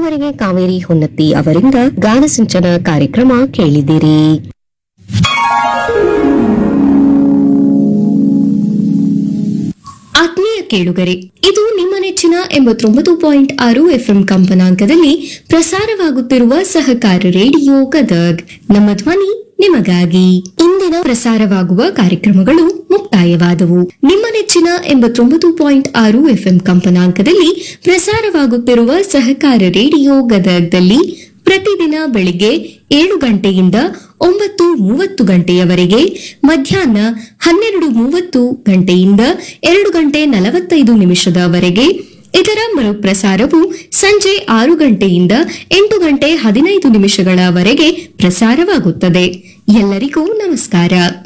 ಇದುವರೆಗೆ ಕಾವೇರಿ ಹೊನ್ನತ್ತಿ ಅವರಿಂದ ಗಾನಸಿಂಚನ ಕಾರ್ಯಕ್ರಮ ಕೇಳಿದಿರಿ. ಆತ್ಮೀಯ ಕೇಳುಗರೆ, ಇದು ನಿಮ್ಮ ನೆಚ್ಚಿನ 89.6 FM ಕಂಪನಾಂಕದಲ್ಲಿ ಪ್ರಸಾರವಾಗುತ್ತಿರುವ ಸಹಕಾರ ರೇಡಿಯೋ ಗದಗ್. ನಮ್ಮ ಧ್ವನಿ ನಿಮಗಾಗಿ. ಇಂದಿನ ಪ್ರಸಾರವಾಗುವ ಕಾರ್ಯಕ್ರಮಗಳು ಮುಕ್ತಾಯವಾದವು. ನಿಮ್ಮ ನೆಚ್ಚಿನ 89.6 FM ಕಂಪನಾಂಕದಲ್ಲಿ ಪ್ರಸಾರವಾಗುತ್ತಿರುವ ಸಹಕಾರ ರೇಡಿಯೋ ಗದಗ್ದಲ್ಲಿ ಪ್ರತಿದಿನ ಬೆಳಿಗ್ಗೆ 7 ಗಂಟೆಯಿಂದ 9:30 ಗಂಟೆಯವರೆಗೆ, ಮಧ್ಯಾಹ್ನ 12:30 ಗಂಟೆಯಿಂದ 2:45 ಇದರ ಮರುಪ್ರಸಾರವು ಸಂಜೆ 6 ಗಂಟೆಯಿಂದ 8:15 ಪ್ರಸಾರವಾಗುತ್ತದೆ. ಎಲ್ಲರಿಗೂ ನಮಸ್ಕಾರ.